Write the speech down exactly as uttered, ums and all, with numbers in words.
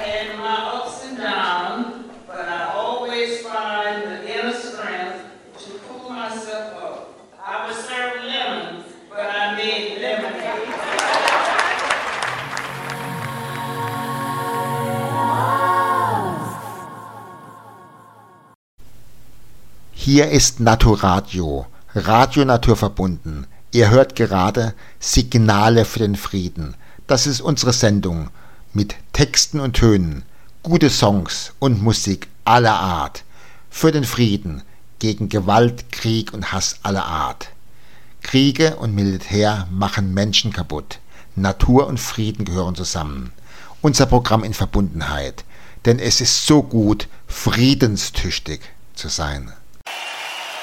had my ups and downs, but I always find the inner strength to pull myself up. I was served lemons, but I made lemonade. Hier ist Naturadio, Radio Naturverbunden. Ihr hört gerade Signale für den Frieden. Das ist unsere Sendung mit Texten und Tönen, gute Songs und Musik aller Art. Für den Frieden, gegen Gewalt, Krieg und Hass aller Art. Kriege und Militär machen Menschen kaputt. Natur und Frieden gehören zusammen. Unser Programm in Verbundenheit. Denn es ist so gut, friedenstüchtig zu sein.